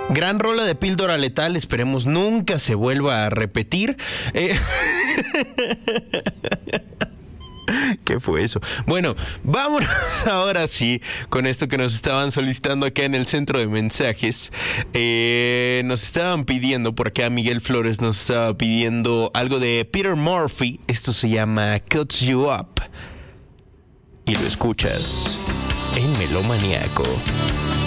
Gran rola de Píldora Letal, esperemos nunca se vuelva a repetir. ¿Qué fue eso? Bueno, vámonos ahora sí con esto que nos estaban solicitando acá en el centro de mensajes. Nos estaban pidiendo, por acá Miguel Flores nos estaba pidiendo algo de Peter Murphy. Esto se llama Cuts You Up. Y lo escuchas en Melómaníaco.